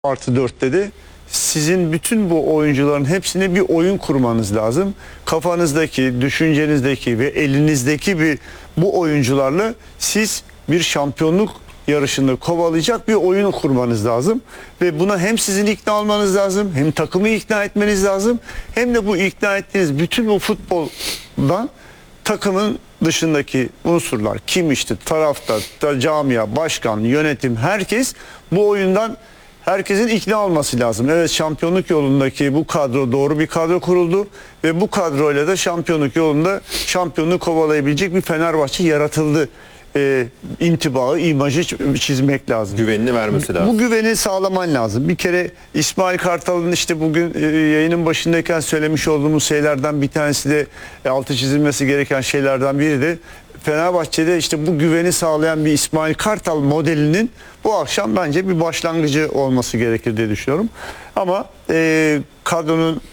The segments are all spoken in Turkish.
+4 dedi. Sizin bütün bu oyuncuların hepsine bir oyun kurmanız lazım. Kafanızdaki, düşüncenizdeki ve elinizdeki bu oyuncularla siz bir şampiyonluk yarışını kovalayacak bir oyun kurmanız lazım. Ve buna hem sizin ikna olmanız lazım, hem takımı ikna etmeniz lazım, hem de bu ikna ettiğiniz bütün bu futboldan takımın dışındaki unsurlar, kim işte taraftar, camia, başkan, yönetim, herkes bu oyundan herkesin ikna olması lazım. Evet, şampiyonluk yolundaki bu kadro doğru bir kadro kuruldu ve bu kadroyla da şampiyonluk yolunda şampiyonluğu kovalayabilecek bir Fenerbahçe yaratıldı. İntibağı, imajı çizmek lazım. Güvenini vermesi lazım. Bu güveni sağlaman lazım. Bir kere İsmail Kartal'ın işte bugün yayının başındayken söylemiş olduğumuz şeylerden bir tanesi de altı çizilmesi gereken şeylerden biri de Fenerbahçe'de işte bu güveni sağlayan bir İsmail Kartal modelinin bu akşam bence bir başlangıcı olması gerekir diye düşünüyorum. Ama kadronun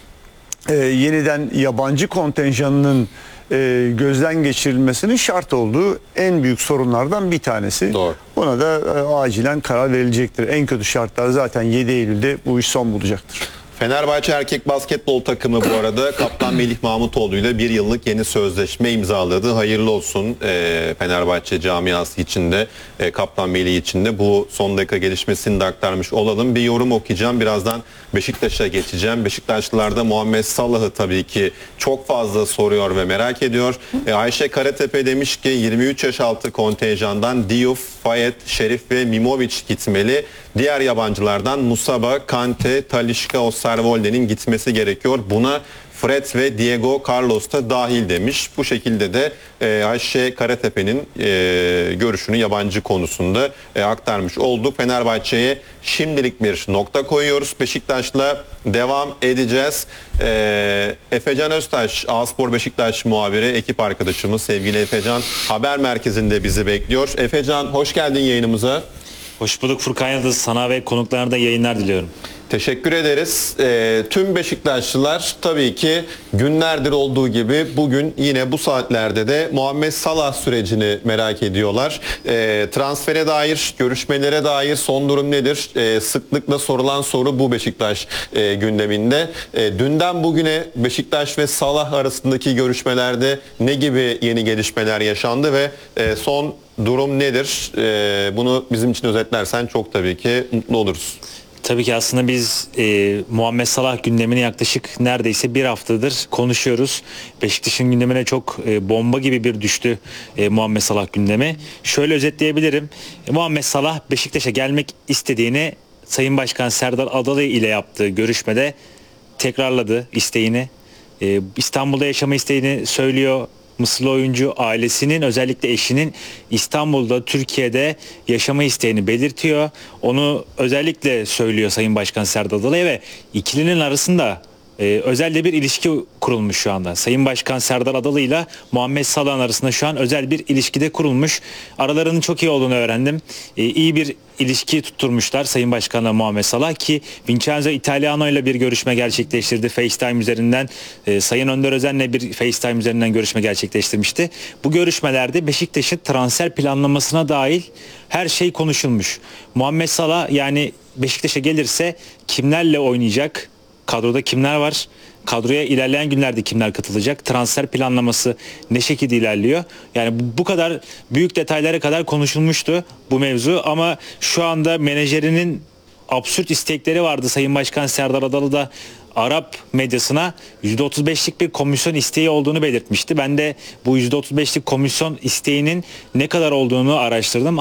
yeniden yabancı kontenjanının gözden geçirilmesinin şart olduğu en büyük sorunlardan bir tanesi. Doğru. Buna da acilen karar verilecektir. En kötü şartlar zaten 7 Eylül'de bu iş son bulacaktır. Fenerbahçe erkek basketbol takımı bu arada Kaptan Melih Mahmutoğlu ile bir yıllık yeni sözleşme imzaladı. Hayırlı olsun Fenerbahçe camiası içinde, Kaptan Melih içinde bu son dakika gelişmesini de aktarmış olalım. Bir yorum okuyacağım. Birazdan Beşiktaş'a geçeceğim. Beşiktaşlılar da Muhammed Salah'ı tabii ki çok fazla soruyor ve merak ediyor. Ayşe Karatepe demiş ki 23 yaş altı kontenjandan Diouf, Fayet, Şerif ve Mimovic gitmeli. Diğer yabancılardan Musaba, Kante, Talisca, Osterwolde'nin gitmesi gerekiyor. Buna Fred ve Diego Carlos da dahil demiş. Bu şekilde de Ayşe Karatepe'nin görüşünü yabancı konusunda aktarmış olduk. Fenerbahçe'ye şimdilik bir nokta koyuyoruz. Beşiktaş'la devam edeceğiz. Efecan Öztaş, A-Spor Beşiktaş muhabiri, ekip arkadaşımız sevgili Efecan haber merkezinde bizi bekliyor. Efecan, hoş geldin yayınımıza. Hoş bulduk Furkan Yıldız. Sana ve konuklarına da yayınlar diliyorum. Teşekkür ederiz. Tüm Beşiktaşlılar tabii ki günlerdir olduğu gibi bugün yine bu saatlerde de Muhammed Salah sürecini merak ediyorlar. Transfere dair, görüşmelere dair son durum nedir? Sıklıkla sorulan soru bu Beşiktaş gündeminde. Dünden bugüne Beşiktaş ve Salah arasındaki görüşmelerde ne gibi yeni gelişmeler yaşandı ve son durum nedir? Bunu bizim için özetlersen çok tabii ki mutlu oluruz. Tabii ki aslında biz Muhammed Salah gündemini yaklaşık neredeyse bir haftadır konuşuyoruz. Beşiktaş'ın gündemine çok bomba gibi bir düştü Muhammed Salah gündemi. Şöyle özetleyebilirim. Muhammed Salah Beşiktaş'a gelmek istediğini Sayın Başkan Serdar Adalı ile yaptığı görüşmede tekrarladı isteğini. İstanbul'da yaşama isteğini söylüyor. Mısırlı oyuncu ailesinin, özellikle eşinin İstanbul'da, Türkiye'de yaşama isteğini belirtiyor. Onu özellikle söylüyor Sayın Başkan Serdar Adalı'ya ve ikilinin arasında özel de bir ilişki kurulmuş şu anda. Sayın Başkan Serdar Adalı ile Muhammed Salah'ın arasında şu an özel bir ilişkide kurulmuş. Aralarının çok iyi olduğunu öğrendim. İyi bir ilişki tutturmuşlar Sayın Başkan'la Muhammed Salah ki Vincenzo Italiano ile bir görüşme gerçekleştirdi. FaceTime üzerinden Sayın Önder Özen'le bir FaceTime üzerinden görüşme gerçekleştirmişti. Bu görüşmelerde Beşiktaş'ın transfer planlamasına dahil her şey konuşulmuş. Muhammed Salah yani Beşiktaş'a gelirse kimlerle oynayacak? Kadroda kimler var? Kadroya ilerleyen günlerde kimler katılacak? Transfer planlaması ne şekilde ilerliyor? Yani bu kadar büyük detaylara kadar konuşulmuştu bu mevzu ama şu anda menajerinin absürt istekleri vardı. Sayın Başkan Serdar Adalı da Arap medyasına %35'lik bir komisyon isteği olduğunu belirtmişti. Ben de bu %35'lik komisyon isteğinin ne kadar olduğunu araştırdım.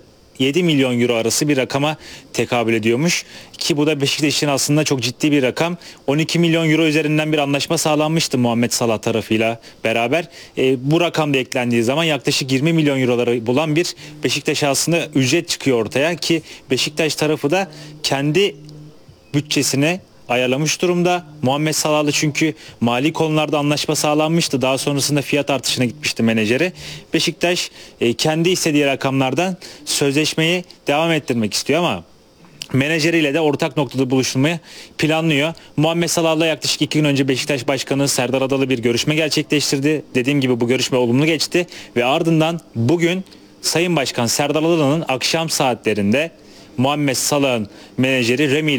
7 milyon euro arası bir rakama tekabül ediyormuş ki bu da Beşiktaş'ın aslında çok ciddi bir rakam. 12 milyon euro üzerinden bir anlaşma sağlanmıştı Muhammed Salah tarafıyla beraber. Bu rakam da eklendiği zaman yaklaşık 20 milyon euroları bulan bir Beşiktaş'a aslında ücret çıkıyor ortaya ki Beşiktaş tarafı da kendi bütçesine ayarlamış durumda. Muhammed Salah'la çünkü mali konularda anlaşma sağlanmıştı. Daha sonrasında fiyat artışına gitmişti menajeri. Beşiktaş kendi istediği rakamlardan sözleşmeyi devam ettirmek istiyor ama menajeriyle de ortak noktada buluşulmayı planlıyor. Muhammed Salah'la yaklaşık 2 gün önce Beşiktaş Başkanı Serdar Adalı bir görüşme gerçekleştirdi. Dediğim gibi bu görüşme olumlu geçti ve ardından bugün Sayın Başkan Serdar Adalı'nın akşam saatlerinde Muhammed Salah'ın menajeri Remy